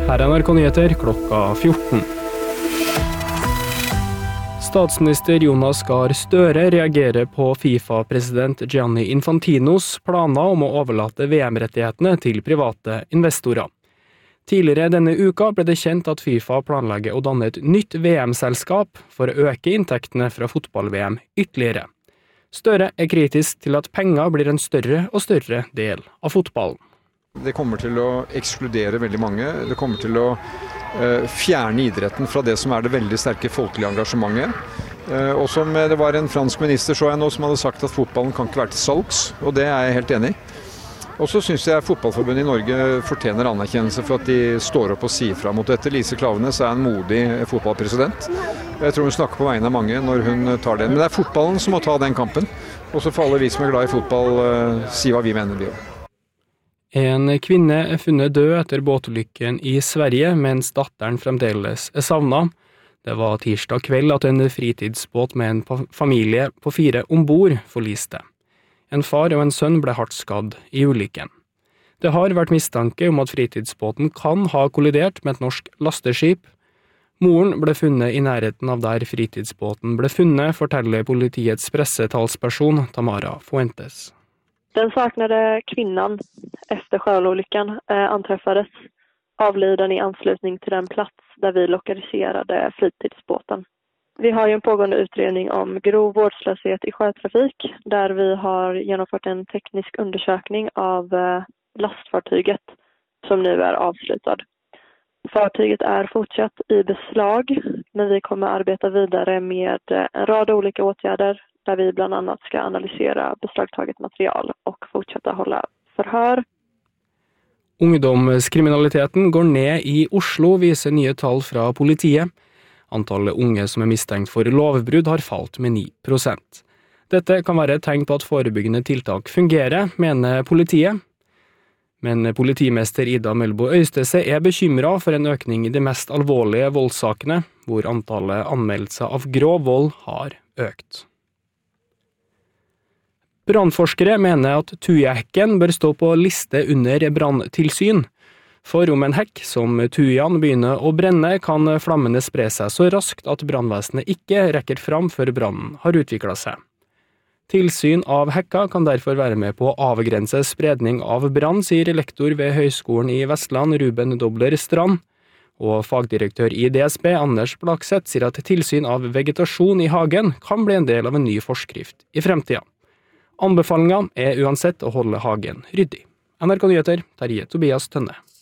Her er NRK Nyheter klokka 14. Statsminister Jonas Gahr Støre reagerer på FIFA-president Gianni Infantinos planer om å overlate VM-rettighetene til private investorer. Tidligere denne uka ble det kjent at FIFA planlegger å danne et nytt VM-selskap for å øke inntektene fra fotball-VM ytterligere. Støre er kritisk til at penger blir en større og større del av fotballen. Det kommer til å ekskludere veldig mange. Det kommer til å fjerne idretten fra det som er det veldig sterke folkelige engasjementet. Og som det var en fransk minister så jeg nå som hadde sagt at fotballen kan ikke være til salgs, og det er jeg helt enig i. Og så synes jeg Fotballforbundet i Norge fortjener anerkjennelse for at de står opp og sier fra mot dette. Lise Klaveness er en modig fotballpresident. Jeg tror hun snakker på vegne av mange når hun tar den. Men det er fotballen som må ta den kampen. Og så får alle vi som er glad i fotball si hva vi mener vi gjør. En kvinne er funnet død etter båtulykken i Sverige, mens datteren fremdeles er savnet. Det var tirsdag kveld at en fritidsbåt med en familie på 4 ombord forliste. En far og en sønn ble hardt skadd i ulykken. Det har vært mistanke om at fritidsbåten kan ha kollidert med et norsk lasteskip. Moren ble funnet i nærheten av der fritidsbåten ble funnet, forteller politiets pressetalsperson Tamara Fuentes. Den saknade kvinnan efter sjöolyckan anträffades avliden i anslutning till den plats där vi lokaliserade fritidsbåten. Vi har ju en pågående utredning om grov vårdslöshet i sjötrafik där vi har genomfört en teknisk undersökning av lastfartyget som nu är avslutad. Fartyget är fortsatt i beslag, men vi kommer arbeta vidare med en rad olika åtgärder där vi bland annat ska analysera beslagtaget material och fortsätta hålla förhör. Ungdomskriminaliteten går ned i Oslo, viser nye tall fra politiet. Antallet unge som er mistenkt for lovbrudd har falt med 9%. Dette kan være et tegn på at forebyggende tiltak fungerer, mener politiet. Men politimester Ida Melbo Øystese er bekymret for en økning i de mest alvorlige voldssakene, hvor antallet anmeldelser av grov vold har økt. Brannforskere mener at tujahekken bør stå på liste under branntilsyn. For om en hekk som tujaen begynner å brenne, kan flammene spre seg så raskt at brannvesenet ikke rekker fram før brannen har utviklet seg. Tilsyn av hekka kan derfor være med på å avgrense spredning av brann, sier lektor ved Høgskolen i Vestland Ruben Dobler Strand. Og fagdirektør i DSB Anders Blakseth sier at tilsyn av vegetasjon i hagen kan bli en del av en ny forskrift i fremtiden. Anbefalingen er uansett å holde hagen ryddig. NRK Nyheter, Terje Tobias Tønne.